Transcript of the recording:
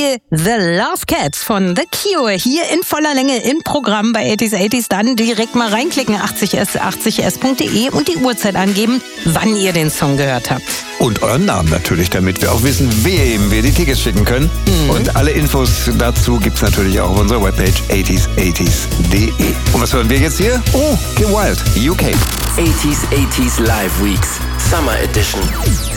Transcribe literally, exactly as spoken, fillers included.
Beispiel The Love Cats von The Cure hier in voller Länge im Programm bei achtzig achtzig. Dann direkt mal reinklicken, achtzig s achtzig s punkt de und die Uhrzeit angeben, wann ihr den Song gehört habt. Und euren Namen natürlich, damit wir auch wissen, wem wir die Tickets schicken können. Mhm. Und alle Infos dazu gibt's natürlich auch auf unserer Webpage achtzig achtzig punkt de. Und was hören wir jetzt hier? Oh, Kim Wilde, U K. achtzig achtzig Live Weeks Summer Edition.